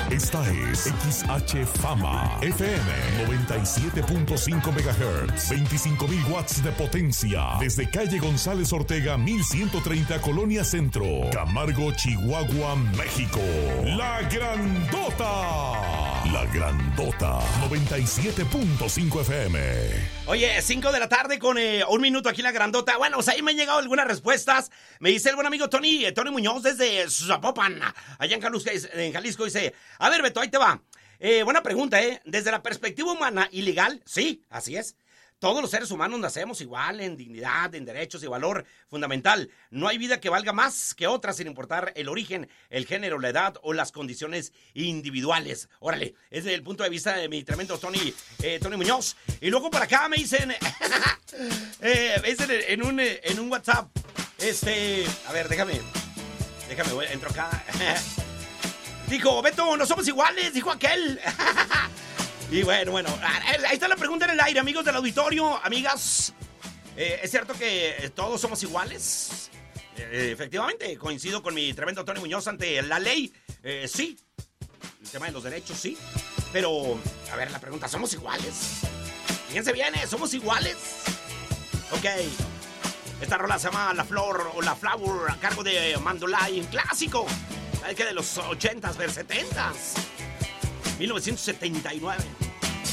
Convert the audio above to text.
Esta es XH Fama FM 97.5 MHz, 25,000 watts de potencia. Desde calle González Ortega, 1130, Colonia Centro, Camargo, Chihuahua, México. La Grandota. La Grandota 97.5 FM. Oye, 5 de la tarde con 1 minuto aquí en La Grandota. Bueno, pues ahí me han llegado algunas respuestas. Me dice el buen amigo Tony Muñoz desde Zapopan, allá en Jalisco, dice: a ver, Beto, ahí te va. Buena pregunta, Desde la perspectiva humana y legal, sí, así es. Todos los seres humanos nacemos igual en dignidad, en derechos y valor fundamental. No hay vida que valga más que otra sin importar el origen, el género, la edad o las condiciones individuales. Órale, es el punto de vista de mi tremendo Tony Muñoz. Y luego por acá me dicen, en un WhatsApp, a ver, déjame, entro acá. Dijo, Beto, no somos iguales, dijo aquel. Y bueno, ahí está la pregunta en el aire, amigos del auditorio, amigas. ¿Es cierto que todos somos iguales? Efectivamente, coincido con mi tremendo Tony Muñoz ante la ley. Sí, el tema de los derechos, sí. Pero, a ver, la pregunta, ¿somos iguales? Fíjense bien, ¿somos iguales? Ok. Esta rola se llama La Flor o La Flower, a cargo de Mandolay, un clásico. ¿Sabes qué? De los 80s, 70s. 1979.